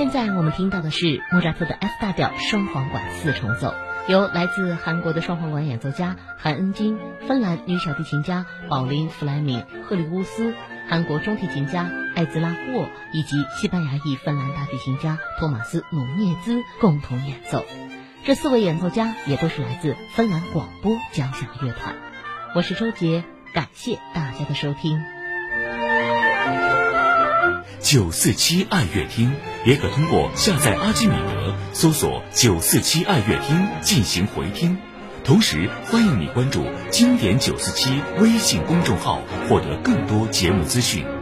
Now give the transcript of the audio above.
现在我们听到的是莫扎特的 F 大调双簧管四重奏，由来自韩国的双簧管演奏家韩恩金、芬兰女小提琴家保琳·弗莱明、赫里乌斯、韩国中提琴家艾兹拉·沃以及西班牙裔芬兰大提琴家托马斯·努涅兹共同演奏。这4位演奏家也都是来自芬兰广播交响乐团。我是周杰，感谢大家的收听。 947爱乐厅也可通过下载阿基米德搜索947爱乐厅进行回听，同时欢迎你关注经典947微信公众号，获得更多节目资讯。